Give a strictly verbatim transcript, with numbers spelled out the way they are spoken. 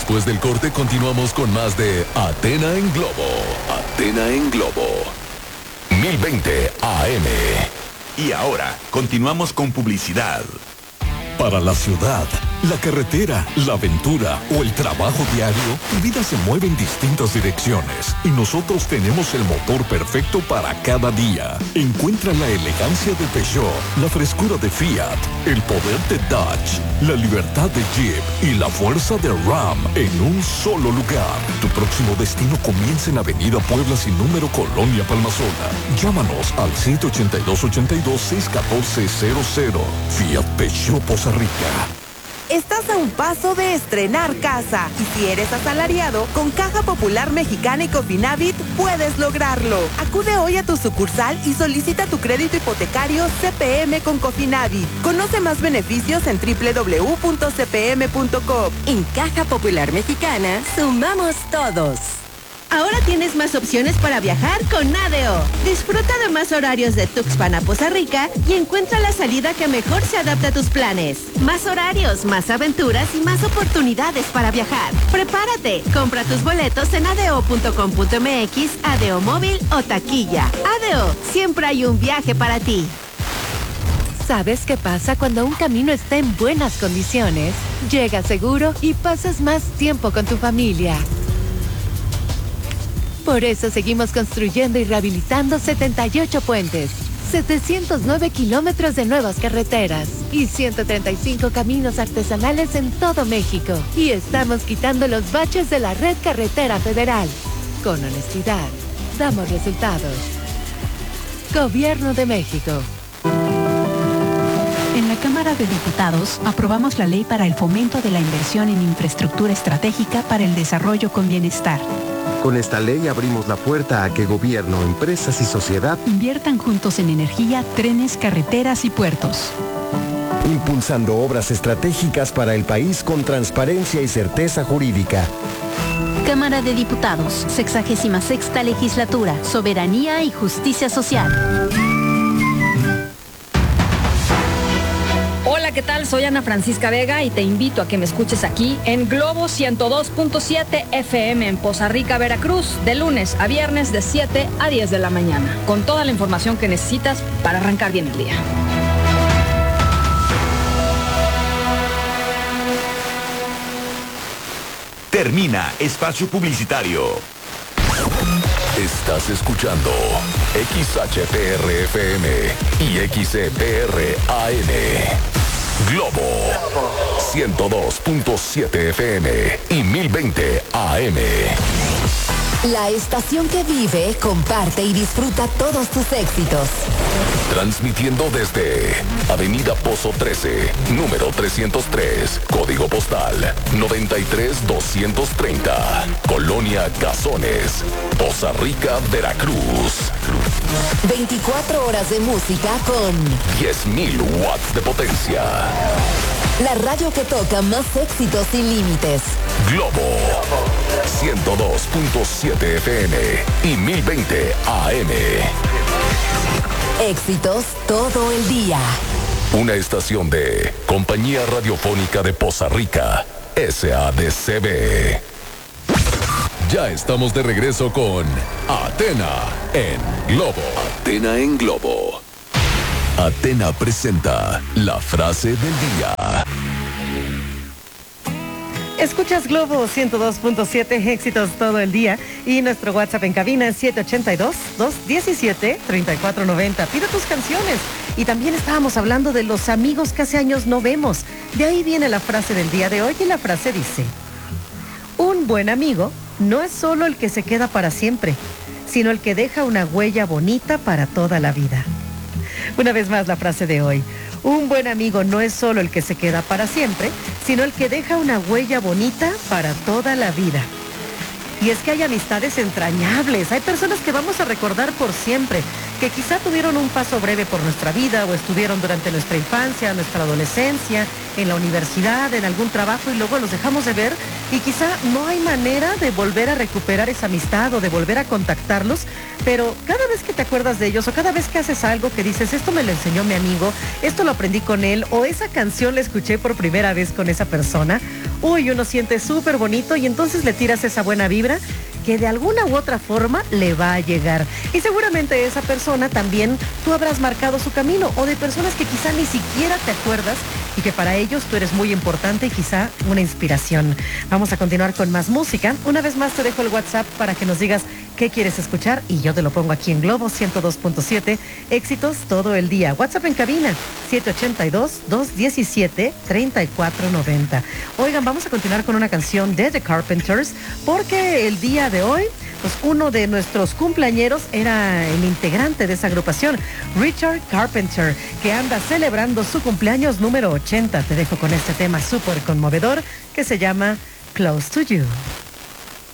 Después del corte continuamos con más de Athena en Globo. Athena en Globo. mil veinte A M. Y ahora, continuamos con publicidad. Para la ciudad, la carretera, la aventura o el trabajo diario, tu vida se mueve en distintas direcciones y nosotros tenemos el motor perfecto para cada día. Encuentra la elegancia de Peugeot, la frescura de Fiat, el poder de Dodge, la libertad de Jeep y la fuerza de Ram en un solo lugar. Tu próximo destino comienza en Avenida Puebla sin número, Colonia Palmasola. Llámanos al siete ocho dos, ocho dos, seis uno cuatro cero cero. Fiat Peugeot Poza Rica. Estás a un paso de estrenar casa y si eres asalariado, con Caja Popular Mexicana y Cofinavit puedes lograrlo. Acude hoy a tu sucursal y solicita tu crédito hipotecario C P M con Cofinavit. Conoce más beneficios en doble u doble u doble u punto c p m punto com. En Caja Popular Mexicana, sumamos todos. Ahora tienes más opciones para viajar con ADO. Disfruta de más horarios de Tuxpan a Poza Rica y encuentra la salida que mejor se adapta a tus planes. Más horarios, más aventuras y más oportunidades para viajar. Prepárate. Compra tus boletos en adeo punto com punto m x, ADO Móvil o taquilla. ADO, siempre hay un viaje para ti. ¿Sabes qué pasa cuando un camino está en buenas condiciones? Llegas seguro y pasas más tiempo con tu familia. Por eso seguimos construyendo y rehabilitando setenta y ocho puentes, setecientos nueve kilómetros de nuevas carreteras y ciento treinta y cinco caminos artesanales en todo México. Y estamos quitando los baches de la red carretera federal. Con honestidad, damos resultados. Gobierno de México. En la Cámara de Diputados aprobamos la ley para el fomento de la inversión en infraestructura estratégica para el desarrollo con bienestar. Con esta ley abrimos la puerta a que gobierno, empresas y sociedad inviertan juntos en energía, trenes, carreteras y puertos. Impulsando obras estratégicas para el país con transparencia y certeza jurídica. Cámara de Diputados, sexagésima sexta legislatura, soberanía y justicia social. Hola, ¿qué tal? Soy Ana Francisca Vega y te invito a que me escuches aquí en Globo ciento dos punto siete F M en Poza Rica, Veracruz, de lunes a viernes de siete a diez de la mañana, con toda la información que necesitas para arrancar bien el día. Termina espacio publicitario. Estás escuchando X H P R F M y X E P R A N. Globo ciento dos punto siete F M y mil veinte A M. La estación que vive, comparte y disfruta todos tus éxitos. Transmitiendo desde Avenida Pozo trece, número trescientos tres, código postal noventa y tres doscientos treinta, Colonia Cazones, Poza Rica, Veracruz. veinticuatro horas de música con diez mil watts de potencia. La radio que toca más éxitos sin límites. Globo ciento dos punto siete F M y mil veinte A M. Éxitos todo el día. Una estación de Compañía Radiofónica de Poza Rica, S A D C B. Ya estamos de regreso con Athena en Globo. Athena en Globo. Athena presenta la frase del día. Escuchas Globo ciento dos punto siete, éxitos todo el día. Y nuestro WhatsApp en cabina es siete ocho dos, dos uno siete, tres cuatro nueve cero. Pide tus canciones. Y también estábamos hablando de los amigos que hace años no vemos. De ahí viene la frase del día de hoy y la frase dice: un buen amigo no es solo el que se queda para siempre, sino el que deja una huella bonita para toda la vida. Una vez más la frase de hoy. Un buen amigo no es solo el que se queda para siempre, sino el que deja una huella bonita para toda la vida. Y es que hay amistades entrañables, hay personas que vamos a recordar por siempre, que quizá tuvieron un paso breve por nuestra vida o estuvieron durante nuestra infancia, nuestra adolescencia, en la universidad, en algún trabajo y luego los dejamos de ver y quizá no hay manera de volver a recuperar esa amistad o de volver a contactarlos, pero cada vez que te acuerdas de ellos o cada vez que haces algo que dices, esto me lo enseñó mi amigo, esto lo aprendí con él o esa canción la escuché por primera vez con esa persona, uy, uno siente súper bonito y entonces le tiras esa buena vibra que de alguna u otra forma le va a llegar. Y seguramente esa persona también tú habrás marcado su camino o de personas que quizá ni siquiera te acuerdas y que para ellos tú eres muy importante y quizá una inspiración. Vamos a continuar con más música. Una vez más te dejo el WhatsApp para que nos digas qué quieres escuchar y yo te lo pongo aquí en Globo ciento dos punto siete. Éxitos todo el día. WhatsApp en cabina siete ocho dos, dos uno siete, tres cuatro nueve cero. Oigan, vamos a continuar con una canción de The Carpenters porque el día de hoy, pues uno de nuestros cumpleañeros era el integrante de esa agrupación, Richard Carpenter, que anda celebrando su cumpleaños número ochenta. Te dejo con este tema súper conmovedor que se llama Close to You.